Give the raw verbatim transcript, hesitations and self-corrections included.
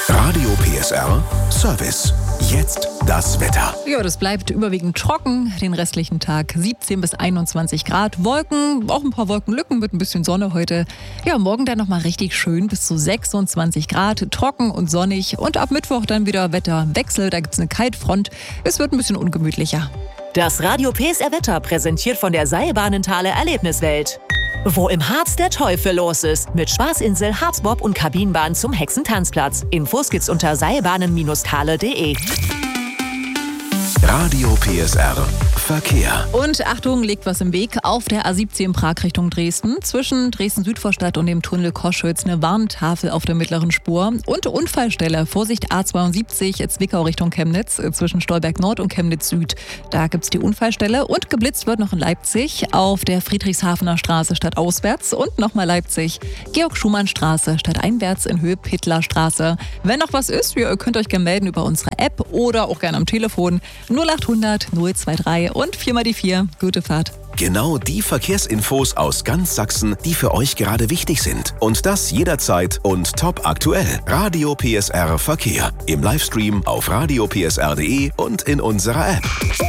Radio P S R Service. Jetzt das Wetter. Ja, das bleibt überwiegend trocken. Den restlichen Tag siebzehn bis einundzwanzig Grad. Wolken, auch ein paar Wolkenlücken mit ein bisschen Sonne heute. Ja, morgen dann nochmal richtig schön bis zu sechsundzwanzig Grad. Trocken und sonnig. Und ab Mittwoch dann wieder Wetterwechsel. Da gibt es eine Kaltfront. Es wird ein bisschen ungemütlicher. Das Radio P S R Wetter präsentiert von der Seilbahnenthaler Erlebniswelt. Wo im Harz der Teufel los ist. Mit Spaßinsel, Harzbob und Kabinenbahn zum Hexentanzplatz. Infos gibt's unter seilbahnen Bindestrich thale punkt de. Radio P S R Verkehr. Und Achtung, liegt was im Weg. Auf der A siebzehn Prag Richtung Dresden. Zwischen Dresden-Südvorstadt und dem Tunnel Koschwitz eine Warntafel auf der mittleren Spur. Und Unfallstelle. Vorsicht A zweiundsiebzig, Zwickau Richtung Chemnitz. Zwischen Stolberg Nord und Chemnitz Süd. Da gibt's die Unfallstelle. Und geblitzt wird noch in Leipzig auf der Friedrichshafener Straße stadtauswärts. Und nochmal Leipzig. Georg-Schumann-Straße stadteinwärts in Höhe Pittler-Straße. Wenn noch was ist, ihr könnt euch gerne melden über unsere App oder auch gerne am Telefon. null achthundert null drei drei und vier mal die vier. Gute Fahrt. Genau die Verkehrsinfos aus ganz Sachsen, die für euch gerade wichtig sind. Und das jederzeit und top aktuell. Radio P S R Verkehr. Im Livestream auf radio p s r punkt de und in unserer App.